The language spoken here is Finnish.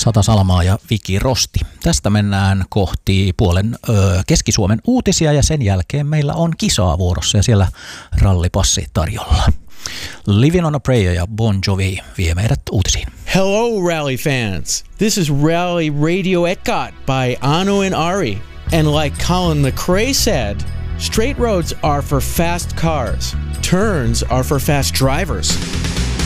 Sata Salmaa ja Viki Rosti. Tästä mennään kohti puolen Keski-Suomen uutisia ja sen jälkeen meillä on kisaa vuorossa ja siellä rallipassi tarjolla. Living on a Prayer ja Bon Jovi vie meidät uutisiin. Hello, rally fans. This is Rally Radio Ecot by Anu and Ari. And like Colin McRae said, straight roads are for fast cars. Turns are for fast drivers.